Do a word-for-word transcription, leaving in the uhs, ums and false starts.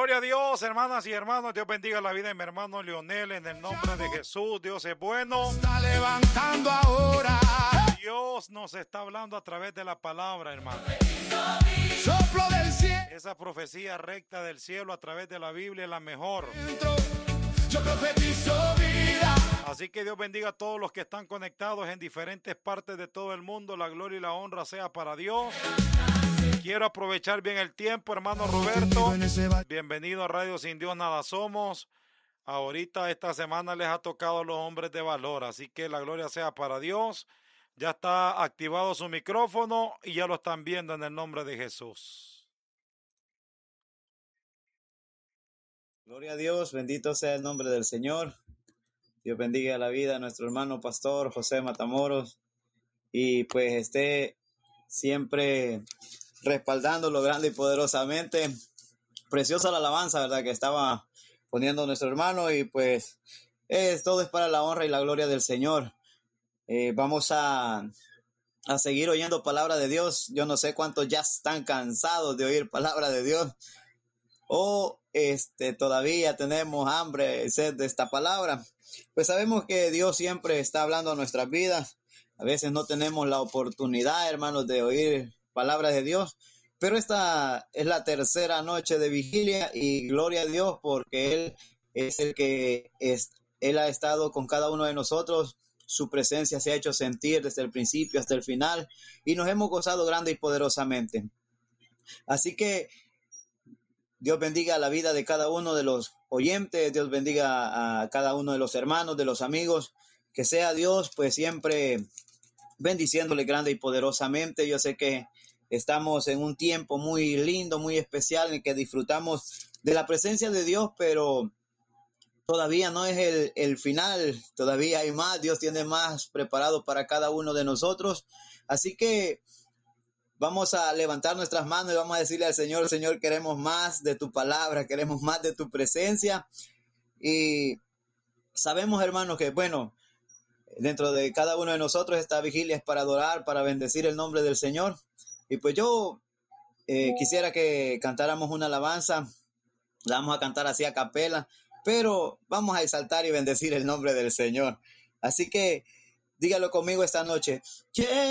Gloria a Dios, hermanas y hermanos. Dios bendiga la vida de mi hermano Leonel en el nombre de Jesús. Dios es bueno. Está levantando ahora. Dios nos está hablando a través de la palabra, hermano. Soplo del cielo. Esa profecía recta del cielo a través de la Biblia es la mejor. Yo profetizo vida. Así que Dios bendiga a todos los que están conectados en diferentes partes de todo el mundo. La gloria y la honra sea para Dios. Quiero aprovechar bien el tiempo, hermano Roberto. Bienvenido a Radio Sin Dios Nada Somos. Ahorita esta semana les ha tocado a los hombres de valor, así que la gloria sea para Dios. Ya está activado su micrófono y ya lo están viendo en el nombre de Jesús. Gloria a Dios, bendito sea el nombre del Señor. Dios bendiga la vida de nuestro hermano pastor José Matamoros y pues esté siempre respaldándolo grande y poderosamente. Preciosa la alabanza, ¿verdad? Que estaba poniendo nuestro hermano y pues es, todo es para la honra y la gloria del Señor. Eh, vamos a, a seguir oyendo palabra de Dios. Yo no sé cuántos ya están cansados de oír palabra de Dios o este, todavía tenemos hambre, sed de esta palabra. Pues sabemos que Dios siempre está hablando a nuestras vidas. A veces no tenemos la oportunidad, hermanos, de oír palabras de Dios, pero esta es la tercera noche de vigilia y gloria a Dios porque Él es el que es, Él ha estado con cada uno de nosotros. Su presencia se ha hecho sentir desde el principio hasta el final y nos hemos gozado grande y poderosamente. Así que Dios bendiga la vida de cada uno de los oyentes, Dios bendiga a cada uno de los hermanos, de los amigos, que sea Dios pues siempre bendiciéndole grande y poderosamente. Yo sé que estamos en un tiempo muy lindo, muy especial en el que disfrutamos de la presencia de Dios, pero todavía no es el, el final, todavía hay más, Dios tiene más preparado para cada uno de nosotros, así que vamos a levantar nuestras manos y vamos a decirle al Señor, Señor, queremos más de tu palabra, queremos más de tu presencia. Y sabemos, hermanos, que bueno, dentro de cada uno de nosotros esta vigilia es para adorar, para bendecir el nombre del Señor. Y pues yo eh, quisiera que cantáramos una alabanza, la vamos a cantar así a capela, pero vamos a exaltar y bendecir el nombre del Señor. Así que dígalo conmigo esta noche.